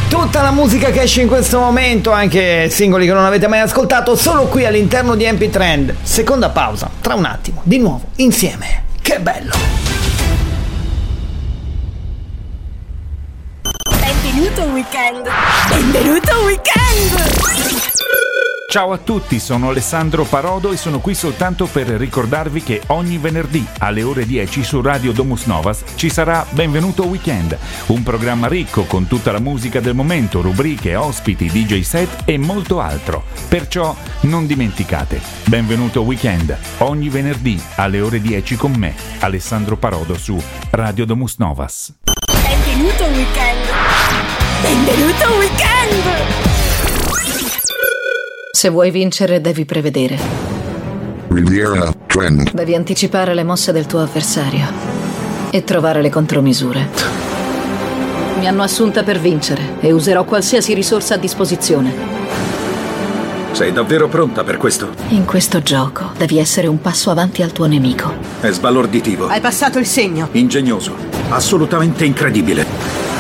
Tutta la musica che esce in questo momento, anche singoli che non avete mai ascoltato, solo qui all'interno di MP Trend. Seconda pausa, tra un attimo, di nuovo, insieme. Che bello! Benvenuto weekend! Benvenuto weekend! Ciao a tutti, sono Alessandro Parodo e sono qui soltanto per ricordarvi che ogni venerdì alle ore 10 su Radio Domus Novas ci sarà Benvenuto Weekend, un programma ricco con tutta la musica del momento, rubriche, ospiti, DJ set e molto altro. Perciò non dimenticate, Benvenuto Weekend, ogni venerdì alle ore 10 con me, Alessandro Parodo su Radio Domus Novas. Benvenuto weekend! Benvenuto weekend! Se vuoi vincere, devi prevedere. Riviera Trend. Devi anticipare le mosse del tuo avversario e trovare le contromisure. Mi hanno assunta per vincere e userò qualsiasi risorsa a disposizione. Sei davvero pronta per questo? In questo gioco devi essere un passo avanti al tuo nemico. È sbalorditivo. Hai passato il segno. Ingegnoso. Assolutamente incredibile.